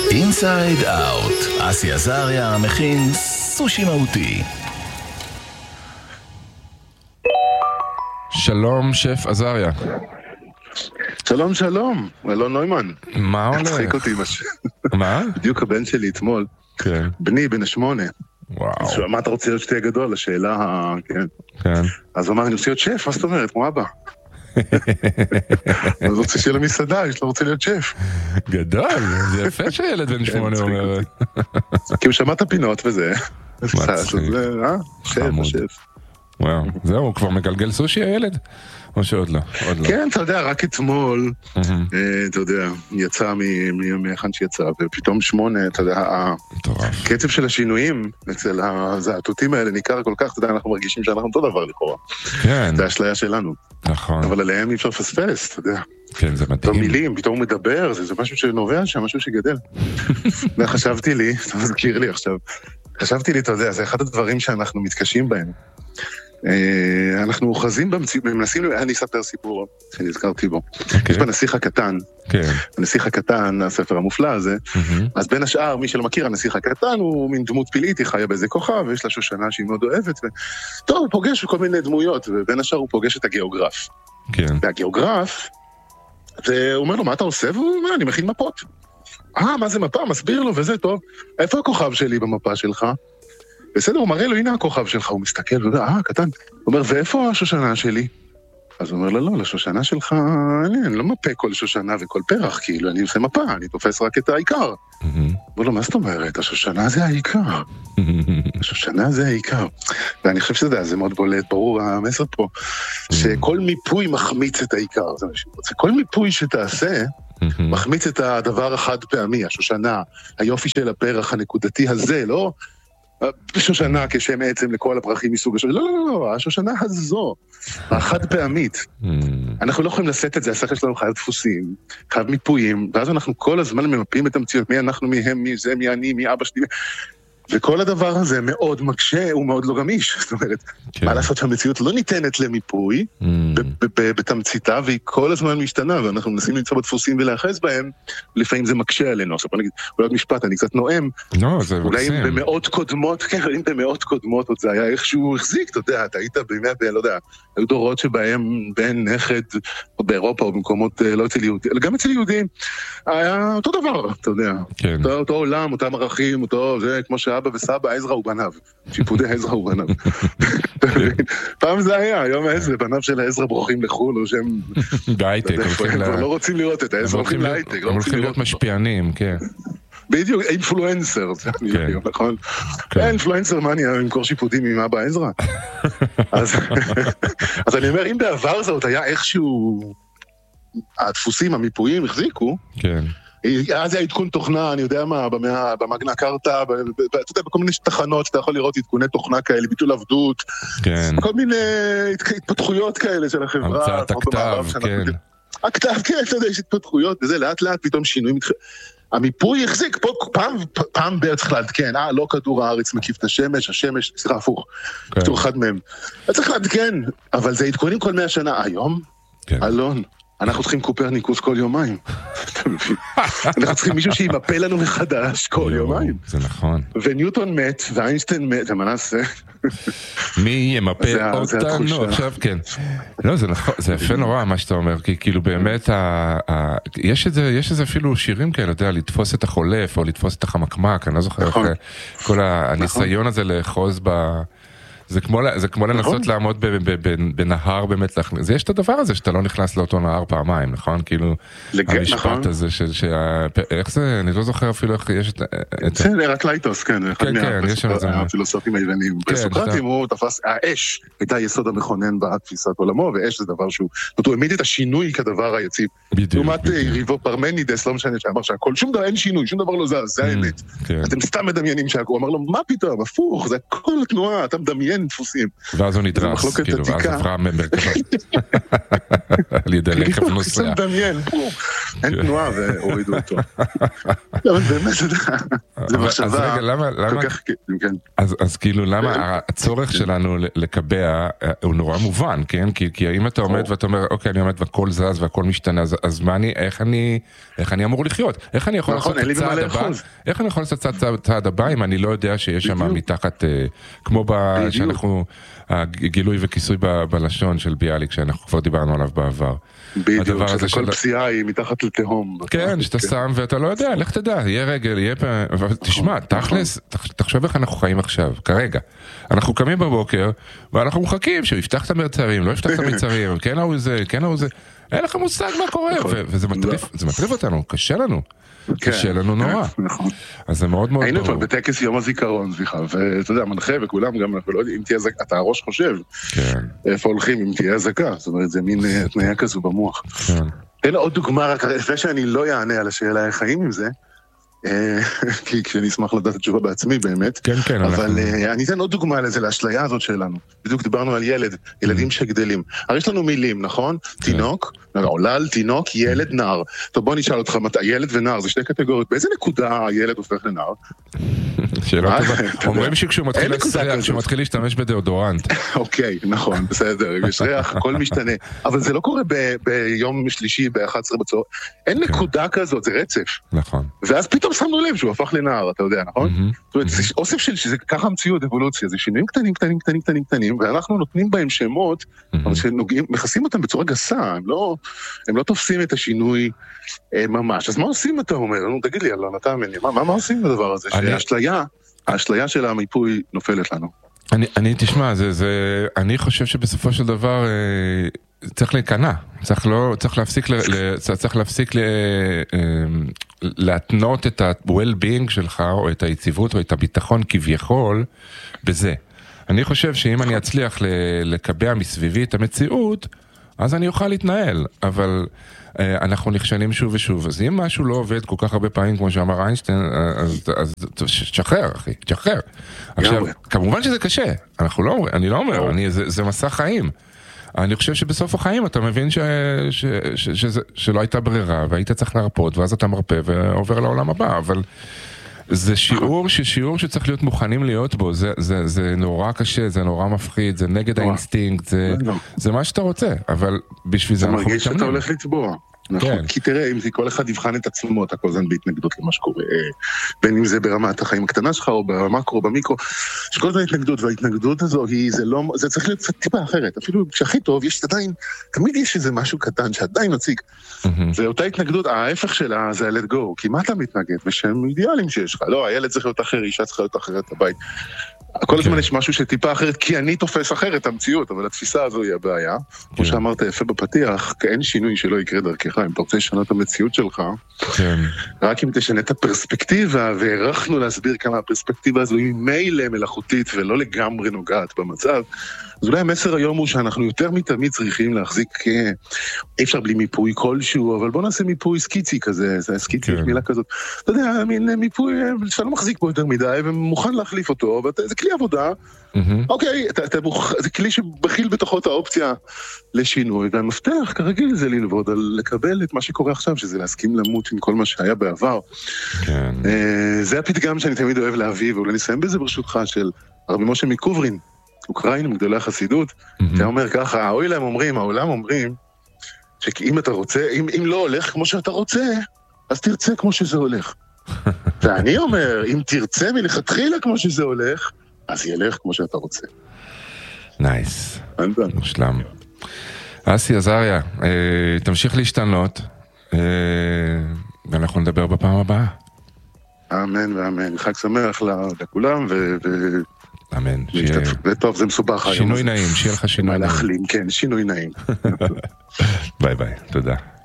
אינסייד אאוט, אסי עזריה מכין סושי מהותי. שלום שף עזריה. שלום שלום, אלון נוימן. מה הולך? הצחיק אותי מה? בדיוק הבן שלי אתמול. כן. בני בן 8. וואו. מה אתה רוצה להיות שתהיה גדול? השאלה, כן. כן. אז הוא אמר, אני רוצה להיות שף, מה זאת אומרת? כמו אבא. אז רוצה שיהיה למסעדה, יש לו רוצה להיות שף. גדול, זה יפה שילד בן 8 אומר. כי הוא שמע את הפינות וזה. מצחיק. שף, שף. וואו, זהו, הוא כבר מגלגל סושי הילד? או שעוד לא? כן, אתה יודע, רק אתמול, אתה יודע, יצא מהיכן שיצא, ופתאום 8, אתה יודע, הקצב של השינויים אצל הזעתותים האלה ניכר כל כך, אתה יודע, אנחנו מרגישים שאנחנו אותו דבר לכאורה. כן. זה האשליה שלנו. נכון. אבל עליהם אי אפשר פספס, אתה יודע. כן, זה מדהים. במילים, פתאום הוא מדבר, זה משהו שנובע שם, משהו שגדל. וחשבתי לי, אתה מזכיר לי עכשיו, חשבתי לי, אתה יודע, זה אחד הדברים שאנחנו מתקשים בהם. אנחנו אוחזים מנסים, אני אספר סיפור שנזכרתי בו. יש בנסיך הקטן, הנסיך הקטן, הספר המופלא הזה, אז בין השאר, מי שלא מכיר, הנסיך הקטן הוא מין דמות פלאית, היא חיה באיזה כוכב, ויש לה שושנה שהיא מאוד אוהבת, טוב, הוא פוגש כל מיני דמויות, ובין השאר הוא פוגש את הגיאוגרף. והגיאוגרף, הוא אומר לו, מה אתה עושה? והוא אומר, אני מכין מפות. מה זה מפה? מסביר לו, וזה טוב. איפה הכוכב שלי במפה שלך? בסדר, הוא מראה לו, הנה הכוכב שלך, הוא מסתכל, הוא אומר, קטן. הוא אומר, ואיפה השושנה שלי? אז הוא אומר לו, לא, לשושנה שלך, אני לא מפה כל שושנה וכל פרח, כאילו, אני עושה מפה, אני תופס רק את העיקר. הוא אומר לו, מה זאת אומרת? השושנה זה העיקר. השושנה זה העיקר. ואני חושב שזה, זה מאוד בולט, ברור המסר פה, שכל מיפוי מחמיץ את העיקר. כל מיפוי שתעשה, מחמיץ את הדבר החד פעמי, השושנה, היופי של הפרח הנקודתי הזה, לא? שושנה כשם עצם לכל הפרחים מסוג השושנה, לא, השושנה הזו, החד פעמית. אנחנו לא יכולים לשאת את זה, השכל שלנו חייב דפוסים, חייב מיפויים, ואז אנחנו כל הזמן ממפים את המציאות, מי אנחנו, מי הם, מי זה, מי אני, מי אבא שלי, וכל הדבר הזה מאוד מקשה, הוא מאוד לא גמיש, זאת אומרת, מה לעשות שהמציאות לא ניתנת למיפוי, בתמציתה, והיא כל הזמן משתנה, ואנחנו מנסים למצוא בדפוסים ולהחז בהם, ולפעמים זה מקשה עלינו. עכשיו, אני אגיד, אולי משפט, אני קצת נואם, אולי אם במאות קודמות, כן, אם במאות קודמות, עוד זה היה איכשהו החזיק, אתה יודע, אתה היית באמת, לא יודע, היו דורות שבהם בן נכד, או באירופה, או במקומות לא אצל יהודים, אלא גם אצל יהודים, היה אותו דבר, אתה יודע, אותו עולם, אותם ערכים, אותו, זה כמו שאבא וסבא, עזרא ובניו, שיפודי עזרא ובניו. פעם זה היה, היום העזרא, בניו של העזרא בורחים לחול, או שהם... בהייטק. הם לא רוצים לראות את העזרא, הולכים להייטק. הם הולכים להיות משפיענים, כן. בדיוק, אינפלואנסר, נכון? אינפלואנסר, מה אני אמכור שיפודים עם אבא עזרא? אז אני אומר, אם בעבר זה עוד היה איכשהו, הדפוסים, המיפויים החזיקו, כן. אז היה עדכון תוכנה, אני יודע מה, במגנה קרטה, אתה יודע, בכל מיני תחנות שאתה יכול לראות עדכוני תוכנה כאלה, ביטול עבדות, כל מיני התפתחויות כאלה של החברה. המצאת הכתב, כן. הכתב, כן, אתה יודע, יש התפתחויות, וזה לאט לאט פתאום שינויים. המיפוי החזיק, פעם צריך לעדכן, לא כדור הארץ מקיף את השמש, סליחה, הפוך, כדור אחד מהם. צריך לעדכן, אבל זה עדכונים כל 100 שנה. היום, אלון, אנחנו צריכים קופרניקוס כל יומיים. אנחנו צריכים מישהו שימפה לנו מחדש כל יומיים. זה נכון. וניוטון מת, ואיינשטיין מת, ומה נעשה? מי ימפה אותנו? עכשיו כן. לא, זה נכון, זה יפה נורא מה שאתה אומר, כי כאילו באמת, יש איזה אפילו שירים כאלה, אתה יודע, לתפוס את החולף, או לתפוס את החמקמק, אני לא זוכר איך כל הניסיון הזה לאחוז ב... זה כמו לנסות לעמוד בנהר באמת, יש את הדבר הזה שאתה לא נכנס לאותו נהר פעמיים, נכון? כאילו, המשפט הזה, איך זה, אני לא זוכר אפילו איך יש את... זה הרקלייטוס, כן, אחד מהפילוסופים היוונים. בסוקרטים הוא תפס, האש הייתה יסוד המכונן בתפיסת עולמו, ואש זה דבר שהוא, הוא העמיד את השינוי כדבר היציב. לעומת ריבו פרמנידס, לא משנה, שאמר שהכל, שום דבר, אין שינוי, שום דבר לא זז, זה האמת. אתם סתם מדמיינים שהכל, הוא אמר לו, מה פתאום, הפוך, זה כל התנועה, אתה מדמיין כן דפוסים. ואז הוא נדרס, כאילו, ואז עברה ממרכבה. על ידי רכב נוסע. אין תנועה והורידו אותו. אבל באמת, זה מחשבה כל כך... אז כאילו, למה הצורך שלנו לקבע הוא נורא מובן, כן? כי אם אתה עומד ואתה אומר, אוקיי, אני עומד והכל זז והכל משתנה, אז איך אני אמור לחיות? איך אני יכול לעשות את הצעד הבא? איך אני יכול לעשות את הצעד הבא אם אני לא יודע שיש שם מתחת, כמו שאנחנו, הגילוי וכיסוי בלשון של ביאליק, שאנחנו כבר דיברנו עליו בעבר. בדיוק, שכל פסיעה היא מתחת לתהום. כן, שאתה שם ואתה לא יודע, לך תדע, יהיה רגל, יהיה פעם, תשמע, תכלס, תחשוב איך אנחנו חיים עכשיו, כרגע. אנחנו קמים בבוקר, ואנחנו מחכים שהוא יפתח את המרצרים, לא יפתח את המרצרים, כן הוא זה, כן הוא זה, אין לך מושג מה קורה, וזה מטריף אותנו, קשה לנו. קשה לנו נורא. אז זה מאוד מאוד היינו כבר בטקס יום הזיכרון, ואתה יודע, מנחה וכולם גם, אנחנו לא יודעים, אם תהיה זקה, אתה הראש חושב, איפה הולכים אם תהיה זקה, זאת אומרת, זה מין תניה כזו במוח. תן עוד דוגמה, רק לפני שאני לא יענה על השאלה איך חיים עם זה, כי כשאני אשמח לדעת התשובה בעצמי באמת, אבל אני אתן עוד דוגמה לזה, לאשליה הזאת שלנו. בדיוק דיברנו על ילדים שגדלים. הרי יש לנו מילים, נכון? תינוק, עולל, תינוק, ילד, נער. טוב, בוא נשאל אותך, ילד ונער, זה שתי קטגוריות. באיזה נקודה הילד הופך לנער? שאלה טובה. אומרים שכשהוא מתחיל להשתמש בדאודורנט. אוקיי, נכון, בסדר, יש ריח, הכל משתנה. אבל זה לא קורה ביום שלישי, ב-11 בצהריים. אין נקודה כזאת, זה רצף. נכון. ואז פתאום שמנו לב שהוא הפך לנער, אתה יודע, נכון? זאת אומרת, זה אוסף של שזה ככה המציאות, אבולוציה, זה שינויים קטנים, ואנחנו נותנים בהם שמות, אבל שמכסים אותם בצורה גסה, הם לא תופסים את השינוי ממש. אז מה עושים, אתה אומר? תגיד לי, אלון, אתה מני, מה עושים בדבר הזה? שהאשליה של המיפוי נופלת לנו. תשמע, אני חושב שבסופו של דבר צריך להיכנע, צריך להפסיק להתנות את ה-well-being שלך, או את היציבות, או את הביטחון כביכול, בזה. אני חושב שאם אני אצליח לקבע מסביבי את המציאות, אז אני אוכל להתנהל, אבל אנחנו נכשלים שוב ושוב. אז אם משהו לא עובד כל כך הרבה פעמים, כמו שאמר איינשטיין, אז שחרר, אחי, שחרר. עכשיו, כמובן שזה קשה, אני לא אומר, זה מסע חיים. אני חושב שבסוף החיים אתה מבין שלא הייתה ברירה, והיית צריך להרפות, ואז אתה מרפא ועובר לעולם הבא, אבל זה שיעור שצריך להיות מוכנים להיות בו, זה נורא קשה, זה נורא מפחיד, זה נגד האינסטינקט, זה מה שאתה רוצה, אבל בשביל זה אנחנו מתאמנים. זה מרגיש שאתה הולך לטבוע. נכון, כי תראה, אם כל אחד יבחן את עצמו, אתה כל זמן בהתנגדות למה שקורה, בין אם זה ברמת החיים הקטנה שלך, או במקרו, במיקרו, שכל הזמן התנגדות, וההתנגדות הזו, זה צריך להיות קצת טיפה אחרת, אפילו כשהכי טוב, יש עדיין, תמיד יש איזה משהו קטן שעדיין מציג, ואותה התנגדות, ההפך שלה זה ה-let go, כי מה אתה מתנגד? ושהם אידיאלים שיש לך, לא, הילד צריך להיות אחר, אישה צריך להיות אחרת בבית, כל הזמן יש משהו שטיפה אחרת, כי אני תופס אחרת המציאות, אבל התפיסה הזו היא הבעיה. כמו שאמרת יפה בפתיח, אין שינוי שלא יקרה דרכך, אם אתה רוצה לשנות את המציאות שלך, רק אם תשנה את הפרספקטיבה, והערכנו להסביר כמה הפרספקטיבה הזו היא מילא מלאכותית, ולא לגמרי נוגעת במצב, אז אולי המסר היום הוא שאנחנו יותר מתמיד צריכים להחזיק, אי אפשר בלי מיפוי כלשהו, אבל בוא נעשה מיפוי סקיצי כזה, זה סקיצי, יש מילה כזאת. אתה יודע, מין מיפוי שאתה לא מחזיק בו יותר מדי, ומוכן להחליף אותו, זה כלי עבודה, אוקיי, זה כלי שבכיל בתוכו את האופציה לשינוי, והמפתח כרגיל זה ללמוד על לקבל את מה שקורה עכשיו, שזה להסכים למות עם כל מה שהיה בעבר. זה הפתגם שאני תמיד אוהב להביא, ואולי נסיים בזה ברשותך, של רבי משה מקוברין, אוקראינים גדולי החסידות, אתה אומר ככה, העולם אומרים, שאם אתה רוצה, אם לא הולך כמו שאתה רוצה, אז תרצה כמו שזה הולך. ואני אומר, אם תרצה מלכתחילה כמו שזה הולך, אז ילך כמו שאתה רוצה. נייס. מושלם. אסי עזריה, תמשיך להשתנות, ואנחנו נדבר בפעם הבאה. אמן ואמן. חג שמח לכולם, אמן. וטוב, זה מסובך היום. שינוי נעים, שיהיה לך שינוי נעים. כן, שינוי נעים. ביי ביי, תודה.